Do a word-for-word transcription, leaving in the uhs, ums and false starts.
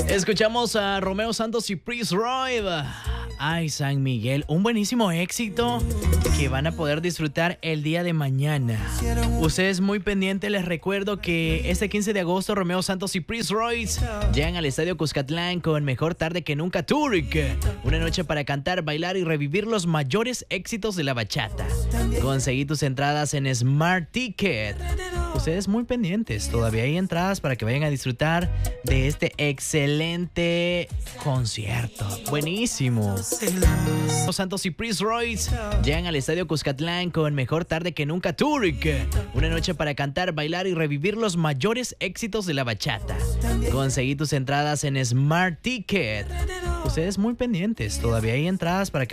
Escuchamos a Romeo Santos y Prince Roy. Ay, San Miguel, un buenísimo éxito que van a poder disfrutar el día de mañana. Ustedes muy pendientes, les recuerdo que este quince de agosto Romeo Santos y Prince Royce llegan al Estadio Cuscatlán con Mejor Tarde que Nunca Tour. Una noche para cantar, bailar y revivir los mayores éxitos de la bachata. Conseguí tus entradas en Smart Ticket. Ustedes muy pendientes, todavía hay entradas para que vayan a disfrutar de este excelente concierto. Buenísimo. Los Santos y Prince Royce llegan al Estadio Cuscatlán con Mejor Tarde que Nunca Tour. Una noche para cantar, bailar y revivir los mayores éxitos de la bachata. Conseguí tus entradas en Smart Ticket. Ustedes muy pendientes, todavía hay entradas para que